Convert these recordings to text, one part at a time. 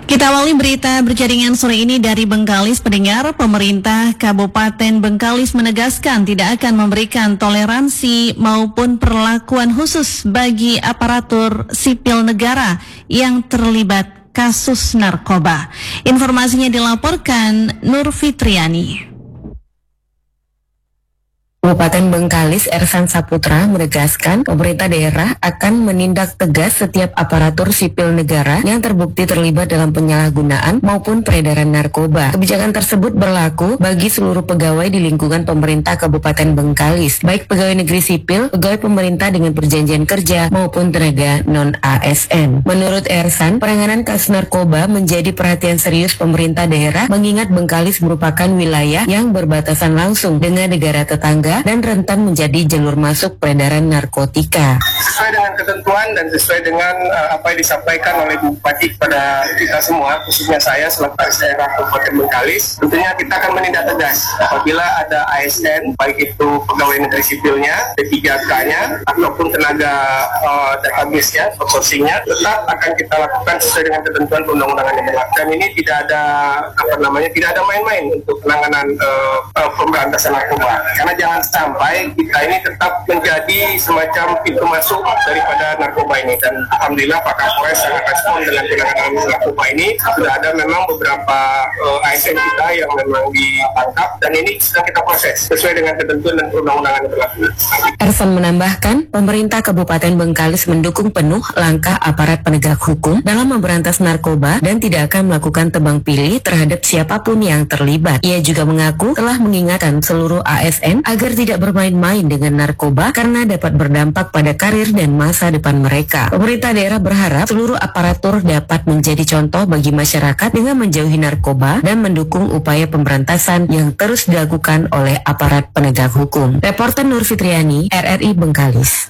Kita awali berita berjaringan sore ini dari Bengkalis. Pendengar, pemerintah Kabupaten Bengkalis menegaskan tidak akan memberikan toleransi maupun perlakuan khusus bagi aparatur sipil negara yang terlibat kasus narkoba. Informasinya dilaporkan Nur Fitriani. Kabupaten Bengkalis Ersan Saputra menegaskan pemerintah daerah akan menindak tegas setiap aparatur sipil negara yang terbukti terlibat dalam penyalahgunaan maupun peredaran narkoba. Kebijakan tersebut berlaku bagi seluruh pegawai di lingkungan pemerintah Kabupaten Bengkalis, baik pegawai negeri sipil, pegawai pemerintah dengan perjanjian kerja maupun tenaga non-ASN. Menurut Ersan, penanganan kasus narkoba menjadi perhatian serius pemerintah daerah mengingat Bengkalis merupakan wilayah yang berbatasan langsung dengan negara tetangga dan rentan menjadi jalur masuk peredaran narkotika. Sesuai dengan ketentuan dan sesuai dengan apa yang disampaikan oleh Bupati kepada kita semua, khususnya saya selaku daerah Kabupaten Bengkalis, tentunya kita akan menindak tegas apabila ada ASN, baik itu pegawai negeri sipilnya, P3K-nya, ataupun tenaga database-nya, outsourcing-nya, tetap akan kita lakukan sesuai dengan ketentuan perundang-undangan yang berlaku. Dan ini tidak ada tidak ada main-main untuk penanganan pemberantasan narkoba. Karena jangan sampai kita ini tetap menjadi semacam pintu masuk daripada narkoba ini, dan alhamdulillah Pak Kapolres sangat respon dengan penanganan narkoba ini. Sudah ada memang beberapa ASN kita yang memang ditangkap dan ini sedang kita proses sesuai dengan ketentuan dan perundang-undangan yang berlaku. Ersan menambahkan, pemerintah Kabupaten Bengkalis mendukung penuh langkah aparat penegak hukum dalam memberantas narkoba dan tidak akan melakukan tebang pilih terhadap siapapun yang terlibat. Ia juga mengaku telah mengingatkan seluruh ASN agar tidak bermain-main dengan narkoba karena dapat berdampak pada karir dan masa depan mereka. Pemerintah daerah berharap seluruh aparatur dapat menjadi contoh bagi masyarakat dengan menjauhi narkoba dan mendukung upaya pemberantasan yang terus dilakukan oleh aparat penegak hukum. Reporter Nur Fitriani, RRI Bengkalis.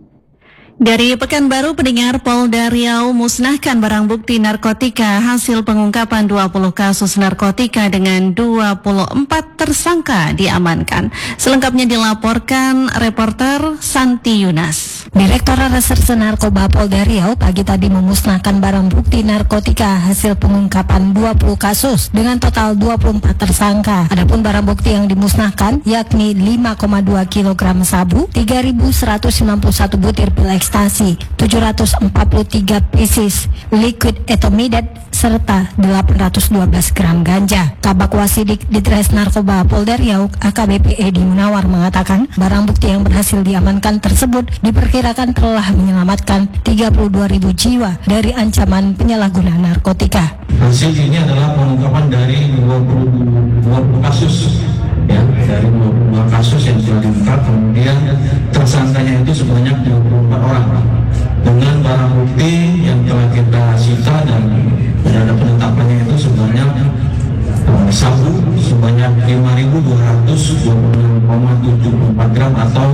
Dari Pekanbaru, pendengar, Polda Riau musnahkan barang bukti narkotika hasil pengungkapan 20 kasus narkotika dengan 24 tersangka diamankan. Selengkapnya dilaporkan reporter Santi Yunas. Direktorat Reserse Narkoba Polda Riau pagi tadi memusnahkan barang bukti narkotika hasil pengungkapan 20 kasus dengan total 24 tersangka. Adapun barang bukti yang dimusnahkan yakni 5,2 kg sabu, 3.191 butir pil ekstasi, 743 pieces liquid etomidat, serta 812 gram ganja. Kabak Wasidik Ditres Narkoba Polda Riau AKBP Edi Munawar mengatakan barang bukti yang berhasil diamankan tersebut diperkirakan telah menyelamatkan 32.000 jiwa dari ancaman penyalahgunaan narkotika. Hasil ini adalah pengungkapan dari 20 kasus, ya, dari 22 kasus yang sudah diungkap, kemudian tersangkanya itu sebanyak 24 orang dengan barang bukti yang telah kita sita dan ada penetapannya itu sebanyak sabu sebanyak 5.226,74 gram atau